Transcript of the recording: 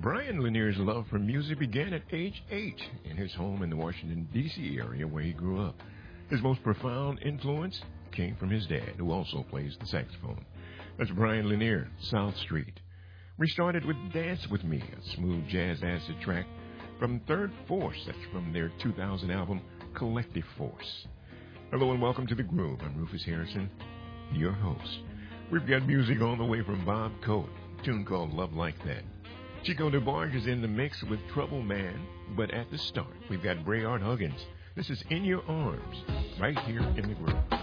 Brian Lanier's love for music began at age 8 in his home in the Washington, D.C. area where he grew up. His most profound influence came from his dad, who also plays the saxophone. That's Brian Lanier, South Street. We started with Dance With Me, a smooth jazz acid track from Third Force. That's from their 2000 album, Collective Force. Hello and welcome to The Groove. I'm Rufus Harrison, your host. We've got music all the way from Bob Coate, a tune called Love Like That. Chico DeBarge is in the mix with Trouble Man, but at the start, we've got Brayard Huggins. This is In Your Arms, right here in The Groove.